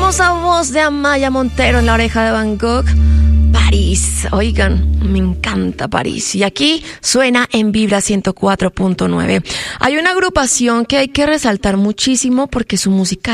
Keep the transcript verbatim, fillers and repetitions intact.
hermosa voz de Amaya Montero en La Oreja de Van Gogh. París, oigan, me encanta París. Y aquí suena en Vibra ciento cuatro punto nueve. Hay una agrupación que hay que resaltar muchísimo porque su música